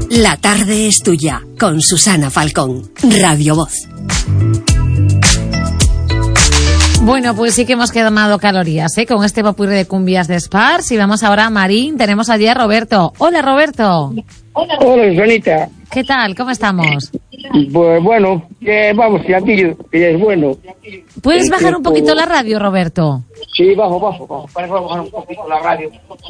La tarde es tuya, con Susana Falcón, Radio Voz. Bueno, pues sí que hemos quemado calorías, con este popurrí de cumbias de Spars. Y vamos ahora a Marín. Tenemos allí a Roberto. Hola, Roberto. Hola, Susanita. ¿Qué tal? ¿Cómo estamos? Pues bueno, vamos, que aquí es bueno. ¿Puedes bajar un poquito la radio, Roberto? Sí, bajo. Para bajar un poquito la radio.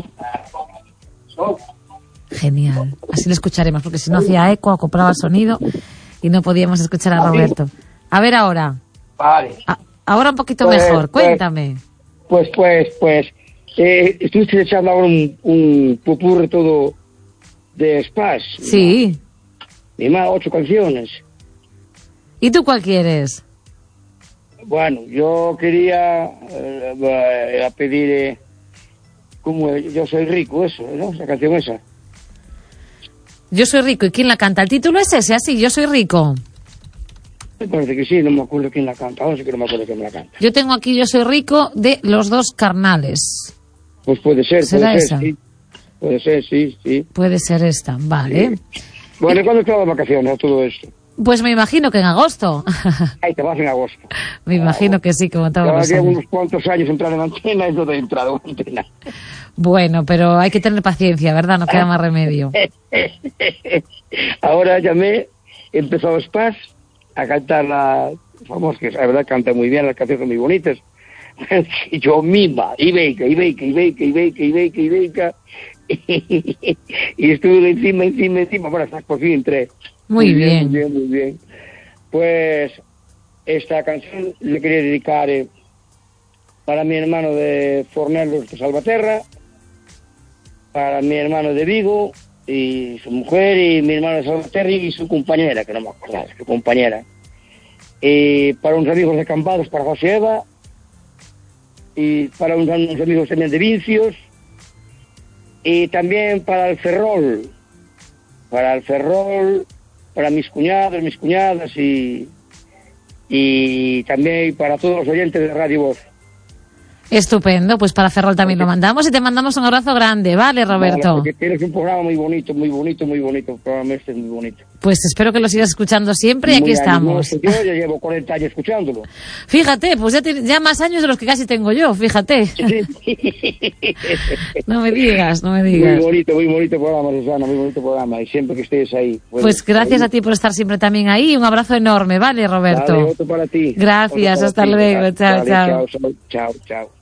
Genial. Así lo escucharemos, porque si no hacía eco, acoplaba sonido y no podíamos escuchar a Roberto. A ver ahora. Vale. Ahora un poquito mejor. Cuéntame. Pues, estuviste echando ahora un popurrí todo de Spars. Sí. Y más 8 canciones. ¿Y tú cuál quieres? Bueno, yo quería pedir como Yo soy rico, eso, ¿no? Esa canción esa. Yo soy rico. ¿Y quién la canta? ¿El título es ese, así? Yo soy rico. Me parece que sí, no me acuerdo quién la canta. Ahora sí que no me acuerdo quién la canta. Yo tengo aquí Yo soy rico de Los Dos Carnales. Pues puede ser, ¿Será esa? Sí. Puede ser, sí. Puede ser esta, vale. Sí. Bueno, ¿y cuándo te vas de vacaciones a todo esto? Pues me imagino que en agosto. Ahí te vas en agosto. Me imagino que sí, como todos los llevo años. unos cuantos años entrar en antena y no he entrado en antena. Bueno, pero hay que tener paciencia, ¿verdad? No queda más remedio. Ahora llamé, empezó Spars a cantar la famosa, que la verdad canta muy bien, las canciones son muy bonitas. Y yo misma, y beca. Y estuve encima, bueno, hasta por fin entré. Muy bien. Muy bien. Pues esta canción le quería dedicar para mi hermano de Fornelos de Salvaterra, para mi hermano de Vigo y su mujer, y mi hermano de Salvaterra y su compañera, que no me acuerdo, su compañera. Y para unos amigos de Cambados, para José Eva, y para unos amigos también de Vincios, y también para el Ferrol, para mis cuñados, mis cuñadas, y también para todos los oyentes de Radio Voz. Estupendo, pues para Ferrol también lo mandamos y te mandamos un abrazo grande, ¿vale, Roberto? Vale, porque tienes un programa muy bonito, el programa este es muy bonito. Pues espero que lo sigas escuchando siempre y aquí estamos. Yo ya llevo 40 años escuchándolo. Fíjate, pues ya más años de los que casi tengo yo, fíjate. Sí. No me digas. Muy bonito programa, Susana, muy bonito programa, y siempre que estés ahí. Pues gracias a ti por estar siempre también ahí, un abrazo enorme, ¿vale, Roberto? Vale, otro para ti. Gracias, hasta luego, chao. Chao.